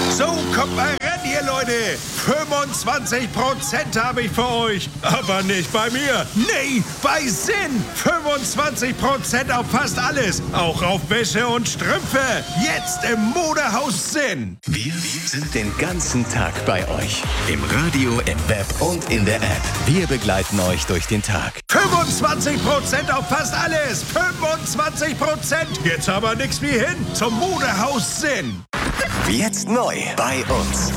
So, kommt mal ran hier, Leute. 25% habe ich für euch. Aber nicht bei mir. Nee, bei Sinn. 25% auf fast alles. Auch auf Wäsche und Strümpfe. Jetzt im Modehaus Sinn. Wir sind den ganzen Tag bei euch. Im Radio, im Web und in der App. Wir begleiten euch durch den Tag. 25% auf fast alles. 25%. Jetzt aber nichts wie hin zum Modehaus Sinn. Jetzt neu bei uns.